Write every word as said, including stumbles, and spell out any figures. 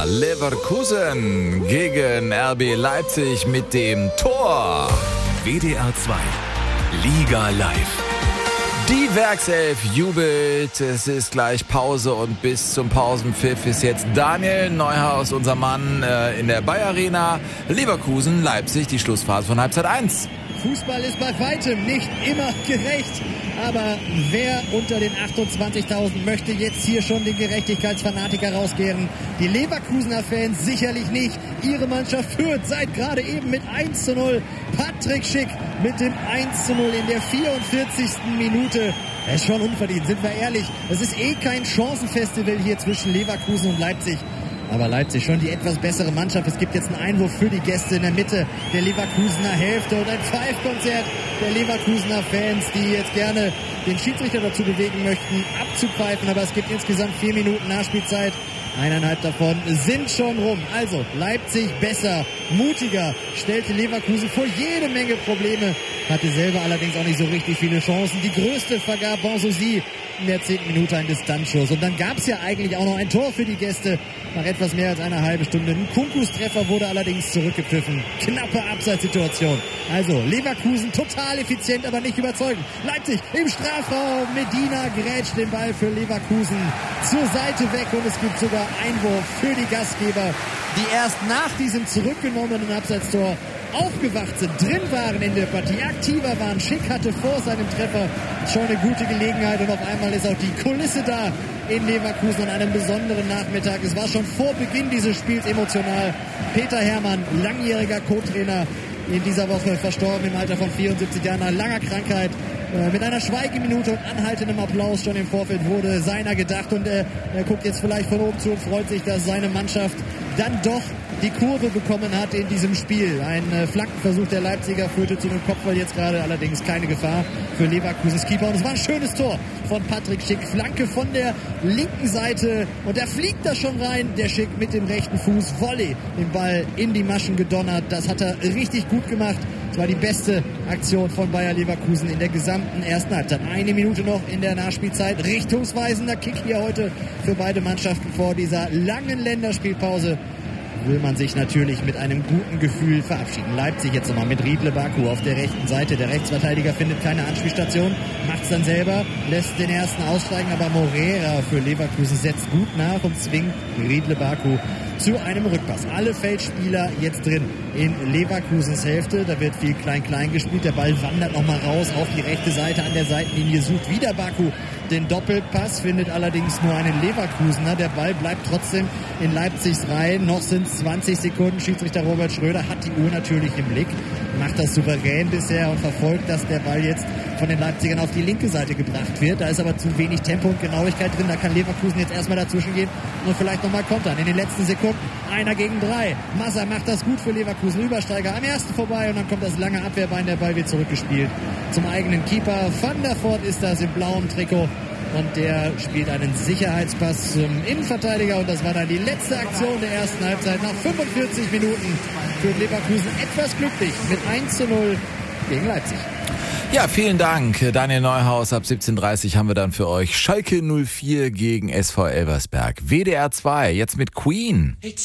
Bayer Leverkusen gegen R B Leipzig mit dem Tor. W D R zwei Liga live. Die Werkself jubelt, es ist gleich Pause und bis zum Pausenpfiff ist jetzt Daniel Neuhaus, unser Mann äh, in der Bayer Arena. Leverkusen, Leipzig, die Schlussphase von Halbzeit eins. Fußball ist bei weitem nicht immer gerecht, aber wer unter den achtundzwanzigtausend möchte jetzt hier schon den Gerechtigkeitsfanatiker rauskehren? Die Leverkusener Fans sicherlich nicht. Ihre Mannschaft führt seit gerade eben mit eins zu null. Patrick Schick mit dem eins zu null in der vierundvierzigsten Minute. Das ist schon unverdient, sind wir ehrlich. Es ist eh kein Chancenfestival hier zwischen Leverkusen und Leipzig. Aber Leipzig schon die etwas bessere Mannschaft. Es gibt jetzt einen Einwurf für die Gäste in der Mitte der Leverkusener Hälfte und ein Pfeifkonzert der Leverkusener Fans, die jetzt gerne den Schiedsrichter dazu bewegen möchten, abzupfeifen. Aber es gibt insgesamt vier Minuten Nachspielzeit. Eineinhalb davon sind schon rum. Also Leipzig besser, mutiger, stellte Leverkusen vor jede Menge Probleme, hatte selber allerdings auch nicht so richtig viele Chancen. Die größte vergab Bonsosi in der zehnten Minute ein Distanzschuss. Und dann gab es ja eigentlich auch noch ein Tor für die Gäste nach etwas mehr als einer halben Stunde. Ein Kunkus-Treffer wurde allerdings zurückgepfiffen. Knappe Abseitssituation. Also Leverkusen total effizient, aber nicht überzeugend. Leipzig im Strafraum. Medina grätscht den Ball für Leverkusen zur Seite weg und es gibt sogar Einwurf für die Gastgeber, die erst nach diesem zurückgenommenen Abseitstor aufgewacht sind, drin waren in der Partie, aktiver waren. Schick hatte vor seinem Treffer schon eine gute Gelegenheit und auf einmal ist auch die Kulisse da in Leverkusen an einem besonderen Nachmittag. Es war schon vor Beginn dieses Spiels emotional. Peter Herrmann, langjähriger Co-Trainer, in dieser Woche verstorben im Alter von vierundsiebzig Jahren nach langer Krankheit. Äh, mit einer Schweigeminute und anhaltendem Applaus schon im Vorfeld wurde seiner gedacht und äh, er guckt jetzt vielleicht von oben zu und freut sich, dass seine Mannschaft dann doch die Kurve bekommen hat in diesem Spiel. Ein äh, Flankenversuch der Leipziger führte zu einem Kopfball, jetzt gerade allerdings keine Gefahr für Leverkusens Keeper. Und es war ein schönes Tor von Patrick Schick. Flanke von der linken Seite und da fliegt er schon rein. Der Schick mit dem rechten Fuß, Volley, den Ball in die Maschen gedonnert. Das hat er richtig gut gemacht. Das war die beste Aktion von Bayer Leverkusen in der gesamten ersten Halbzeit. Eine Minute noch in der Nachspielzeit. Richtungsweisender Kick hier heute für beide Mannschaften vor dieser langen Länderspielpause. Will man sich natürlich mit einem guten Gefühl verabschieden. Leipzig jetzt nochmal mit Riedle Baku auf der rechten Seite. Der Rechtsverteidiger findet keine Anspielstation, macht es dann selber, lässt den ersten aussteigen, aber Morera für Leverkusen setzt gut nach und zwingt Riedle Baku zu einem Rückpass. Alle Feldspieler jetzt drin in Leverkusens Hälfte. Da wird viel Klein-Klein gespielt. Der Ball wandert nochmal raus auf die rechte Seite an der Seitenlinie. Sucht wieder Baku den Doppelpass, findet allerdings nur einen Leverkusener. Der Ball bleibt trotzdem in Leipzigs Reihen. Noch sind es zwanzig Sekunden. Schiedsrichter Robert Schröder hat die Uhr natürlich im Blick. Macht das souverän bisher und verfolgt, dass der Ball jetzt von den Leipzigern auf die linke Seite gebracht wird. Da ist aber zu wenig Tempo und Genauigkeit drin. Da kann Leverkusen jetzt erstmal dazwischen gehen und vielleicht nochmal kontern. In den letzten Sekunden einer gegen drei. Massa macht das gut für Leverkusen. Übersteiger am ersten vorbei und dann kommt das lange Abwehrbein. Der Ball wird zurückgespielt zum eigenen Keeper. Van der Voort ist das im blauen Trikot. Und der spielt einen Sicherheitspass zum Innenverteidiger. Und das war dann die letzte Aktion der ersten Halbzeit. Nach fünfundvierzig Minuten führt Leverkusen etwas glücklich mit eins zu null gegen Leipzig. Ja, vielen Dank, Daniel Neuhaus. Ab siebzehn Uhr dreißig haben wir dann für euch Schalke null vier gegen S V Elversberg. W D R zwei, jetzt mit Queen.